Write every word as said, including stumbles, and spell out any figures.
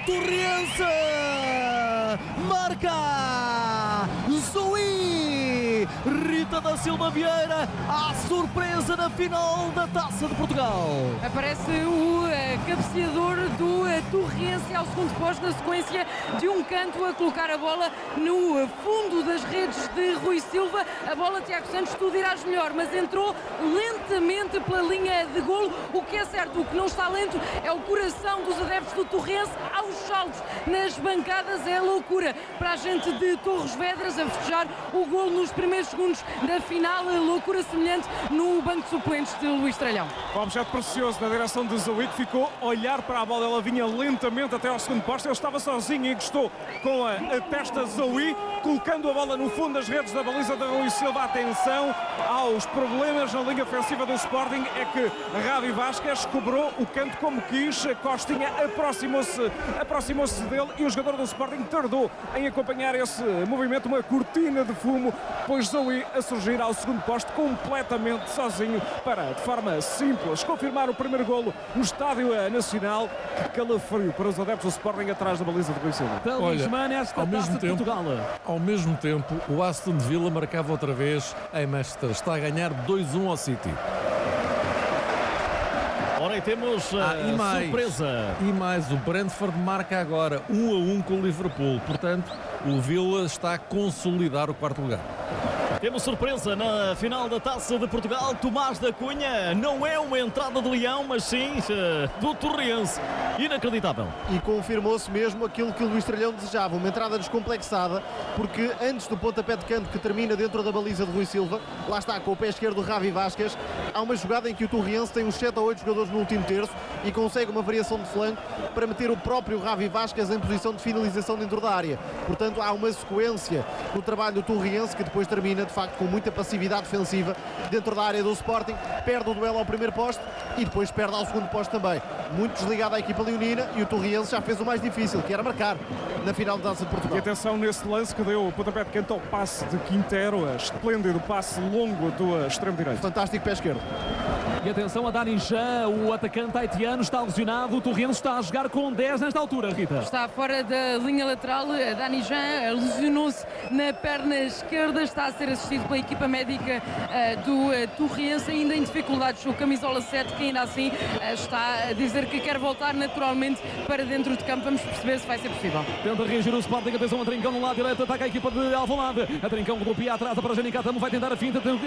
Torrense. Marca Zoui. Rita da Silva Vieira, à surpresa na final da Taça de Portugal. Aparece o uh, cabeceador do uh, Torrense ao segundo posto, na sequência de um canto a colocar a bola no uh, fundo das redes de Rui Silva. A bola, Tiago Santos, tudo irás melhor, mas entrou lentamente pela linha de golo. O que é certo, o que não está lento é o coração dos adeptos do Torrense aos saltos nas bancadas. É loucura para a gente de Torres Vedras a festejar o golo nos primeiros segundos da final. Loucura semelhante no banco de suplentes de Luís Tralhão. Um objeto precioso na direção de Zoui, que ficou a olhar para a bola. Ela vinha lentamente até ao segundo posto. Ele estava sozinho e encostou com a, a testa Zoui, colocando a bola no fundo das redes da baliza de Rui Silva. Atenção aos problemas na linha ofensiva do Sporting. É que Ravi Vázquez cobrou o canto como quis. Costinha aproximou-se aproximou-se dele e o jogador do Sporting tardou em acompanhar esse movimento. Uma cortina de fumo, pois Zoui a surgir ao segundo posto completamente sozinho para, de forma simples, confirmar o primeiro golo no Estádio Nacional. Que calafrio para os adeptos do Sporting atrás da baliza de Rui Silva. Olha, ao mesmo, tempo, ao mesmo tempo, o Aston Villa marcava outra vez em Manchester. Está a ganhar dois a um ao City. Ora, e temos a ah, e mais, surpresa. E mais, o Brentford marca agora um a um com o Liverpool. Portanto, o Villa está a consolidar o quarto lugar. Temos surpresa na final da Taça de Portugal. Tomás da Cunha, não é uma entrada de leão, mas sim do Torrense. Inacreditável. E confirmou-se mesmo aquilo que o Luís Tralhão desejava, uma entrada descomplexada, porque antes do pontapé de canto que termina dentro da baliza de Rui Silva, lá está com o pé esquerdo do Ravi Vázquez, há uma jogada em que o Torrense tem uns sete ou oito jogadores no último terço e consegue uma variação de flanco para meter o próprio Ravi Vázquez em posição de finalização dentro da área. Portanto, há uma sequência no trabalho do Torrense que depois termina de facto com muita passividade defensiva dentro da área do Sporting, perde o duelo ao primeiro posto e depois perde ao segundo posto também. Muito desligado à equipa leonina e o Torrense já fez o mais difícil, que era marcar na final da Taça de Portugal. E atenção nesse lance que deu o pontapé de canto ao passe de Quintero, a esplêndido passe longo do extremo direito. Fantástico pé esquerdo. E atenção a Dani Jean, o atacante haitiano está lesionado. O Torrense está a jogar com dez nesta altura, Rita. Está fora da linha lateral. A Dani Jean lesionou-se na perna esquerda. Está a ser assistido pela equipa médica uh, do uh, Torrense, ainda em dificuldades. O camisola sete, que ainda assim uh, está a dizer que quer voltar naturalmente para dentro de campo. Vamos perceber se vai ser possível. Tenta reagir o Sporting. Atenção a Trincão no lado direito. Ataca a equipa de Alvalade. A Trincão rodopia atrás para Janicata. Vai tentar a finta.